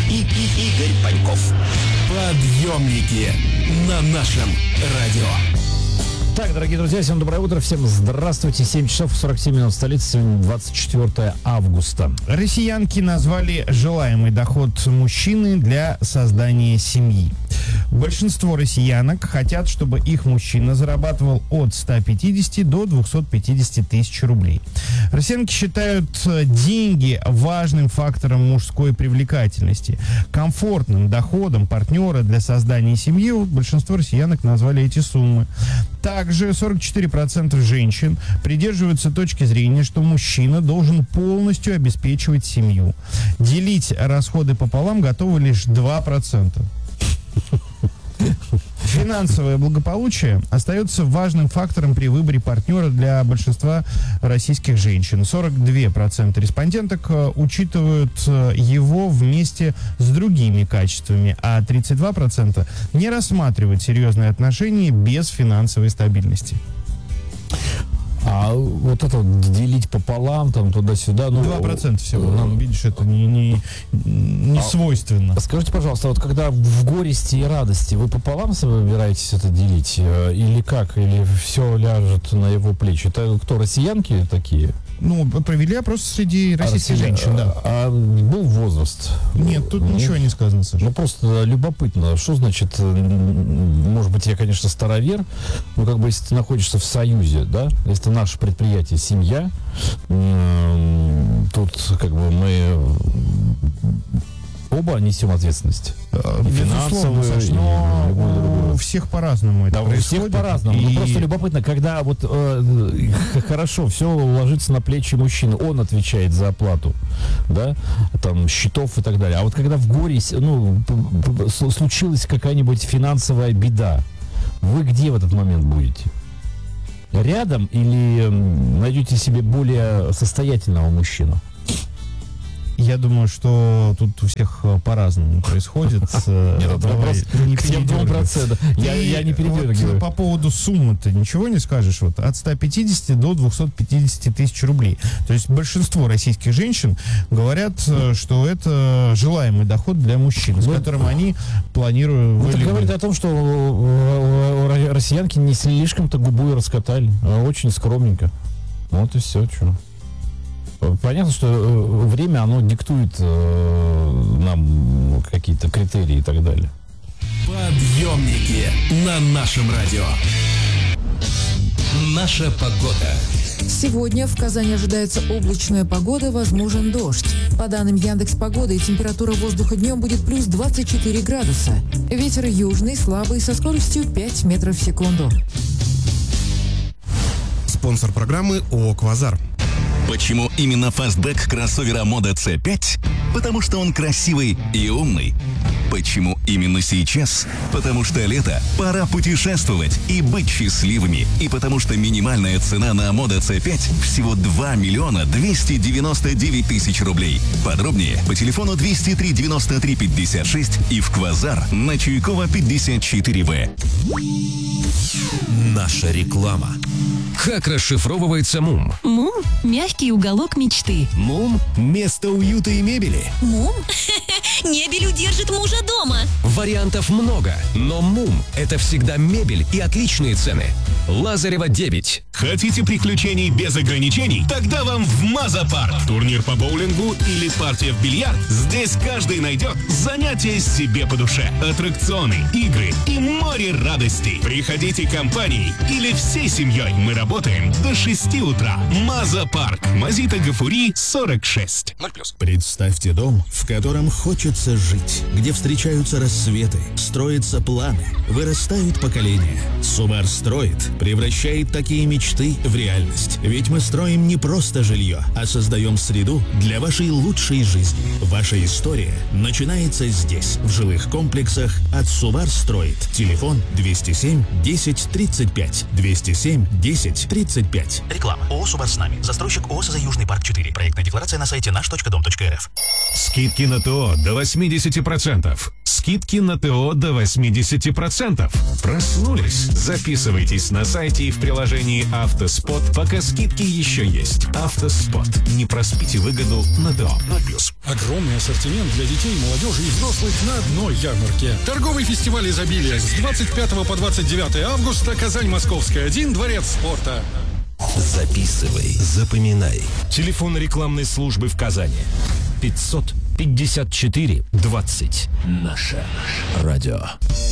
Игорь Паньков. Подъемники на нашем радио. Так, дорогие друзья, всем доброе утро, всем здравствуйте. 7 часов 47 минут в столице, сегодня 24 августа. Россиянки назвали желаемый доход мужчины для создания семьи. Большинство россиянок хотят, чтобы их мужчина зарабатывал от 150 до 250 тысяч рублей. Россиянки считают деньги важным фактором мужской привлекательности. Комфортным доходом партнера для создания семьи большинство россиянок назвали эти суммы. Также 44% женщин придерживаются точки зрения, что мужчина должен полностью обеспечивать семью. Делить расходы пополам готовы лишь 2%. Финансовое благополучие остается важным фактором при выборе партнера для большинства российских женщин. 42% респонденток учитывают его вместе с другими качествами, а 32% не рассматривают серьезные отношения без финансовой стабильности. А вот это вот делить пополам, там, туда-сюда... 2% всего. Нам, видишь, это не свойственно. Скажите, пожалуйста, вот когда в горести и радости вы пополам собираетесь это делить? Или как? Или все ляжет на его плечи? Это кто, россиянки такие? Ну, провели опрос среди российских женщин, да. А был возраст? Нет, тут ничего не сказано, Саша. Ну, просто любопытно. Что значит, может быть, я, конечно, старовер, но как бы если ты находишься в союзе, да, если это наше предприятие, семья, тут как бы мы оба несем ответственность. Финансовую, Саш, но у всех по-разному это происходит. У всех по-разному. Ну, просто любопытно, когда вот хорошо, все ложится на плечи мужчины, он отвечает за оплату, да, там, счетов и так далее. А вот когда в горе, ну, случилась какая-нибудь финансовая беда, вы где в этот момент будете? Рядом или найдете себе более состоятельного мужчину? Я думаю, что тут у всех по-разному происходит. Нет, вопрос не к 2%. Я не передергиваю. Вот по поводу суммы ты ничего не скажешь? Вот от 150 до 250 тысяч рублей. То есть большинство российских женщин говорят, что это желаемый доход для мужчин, с которым они планируют... Это говорит о том, что россиянки не слишком-то губу раскатали, а очень скромненько. Вот и все, что. Понятно, что время, оно диктует нам какие-то критерии и так далее. Подъемники на нашем радио. Наша погода. Сегодня в Казани ожидается облачная погода, возможен дождь. По данным Яндекс.Погоды, температура воздуха днем будет плюс 24 градуса. Ветер южный, слабый, со скоростью 5 метров в секунду. Спонсор программы ООО «Квазар». Почему именно фастбэк кроссовера Moda C5? Потому что он красивый и умный. Почему именно сейчас? Потому что лето, пора путешествовать и быть счастливыми. И потому что минимальная цена на Moda C5 всего 2 миллиона 299 тысяч рублей. Подробнее по телефону 203 93 56 и в Квазар на Чуйкова 54В. Наша реклама. Как расшифровывается МУМ? МУМ – мягкий уголок мечты. МУМ – место уюта и мебели. МУМ? Мебель удержит мужа дома. Вариантов много, но МУМ – это всегда мебель и отличные цены. Лазарева 9. Хотите приключений без ограничений? Тогда вам в Маза-парк. Турнир по боулингу или партия в бильярд? Здесь каждый найдет занятие себе по душе. Аттракционы, игры и море радостей. Приходите компанией или всей семьей. Мы работаем до 6 утра. Маза-парк. Мазита Гафури, 46. 0+. Представьте дом, в котором хочется жить, где встречаются рассветы, строятся планы, вырастают поколения. Субар строит, превращает такие мечты в реальность. Ведь мы строим не просто жилье, а создаем среду для вашей лучшей жизни. Ваша история начинается здесь, в жилых комплексах от Субар строит. Телефон 207 10 35. 207 10 35. Реклама. ООО «Субар с нами». Застройщик ООО «За Южный парк 4». Проектная декларация на сайте наш.дом.рф. Скидки на ТО до 80%. Скидки скидки на ТО до 80%. Проснулись? Записывайтесь на сайте и в приложении «Автоспот», пока скидки еще есть. «Автоспот». Не проспите выгоду на ТО. 0+. Огромный ассортимент для детей, молодежи и взрослых на одной ярмарке. Торговый фестиваль изобилия с 25 по 29 августа. Казань, Московская, 1, Дворец спорта. Записывай, запоминай. Телефон рекламной службы в Казани. 554 20. Наше радио.